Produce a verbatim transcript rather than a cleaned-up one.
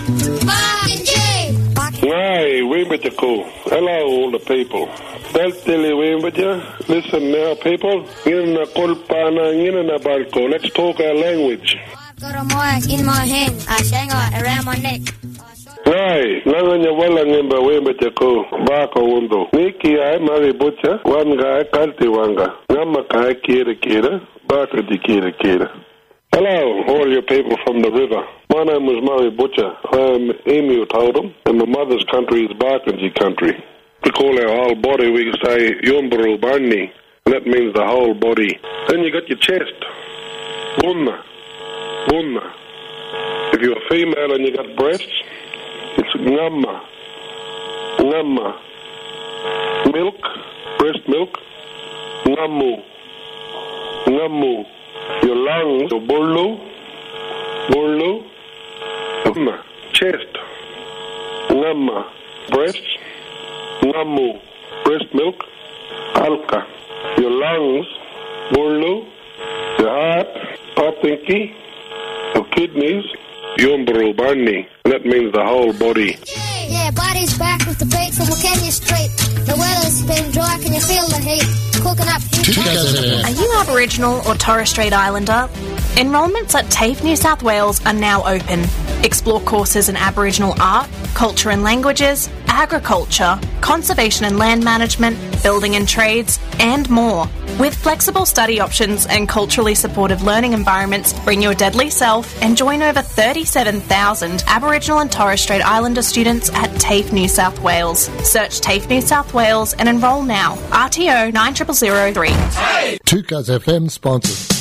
Hey, Wimbajako. Hello, all the people. Deltili Wimbaja. Listen now, people. Ngina Kolpana, Ngina Balko. Let's talk our language. I've got a mic in my hand, a shanghai around my neck. Right, Nanganya Walla Nimba Wimbajako. Baka Wundo. Niki I Mari Butcher. One guy, Kalti Wanga. Namakai Kira Kira. Baka di Kira Kira. Hello, all you people from the river. My name is Murray Butcher. I'm Emu Totem, and my mother's country is Barkindji country. We call our whole body, we say Yumburu Barni, and that means the whole body. Then you got your chest. Bunna. Bunna. If you're a female and you got breasts, it's Ngamma. Ngamma. Milk, breast milk, Ngammu. Ngammu. Your lungs, your Burlu, Burlu, Ngamma, chest, Ngamma, breasts, Ngammu, breast milk, Alka. Your lungs, Burlu, your heart, Patinki, your kidneys, Yumburu Barni. That means the whole body. Yeah, body's back with the beat from Wilcannia Street. The weather's been dry, can you feel the heat? Cooking up. Are you Aboriginal or Torres Strait Islander? Enrolments at TAFE New South Wales are now open. Explore courses in Aboriginal art, culture and languages, agriculture, conservation and land management, building and trades, and more. With flexible study options and culturally supportive learning environments, bring your deadly self and join over thirty-seven thousand Aboriginal and Torres Strait Islander students at TAFE New South Wales. Search TAFE New South Wales and enrol now. R T O nine zero zero zero three. two Cuz F M sponsors.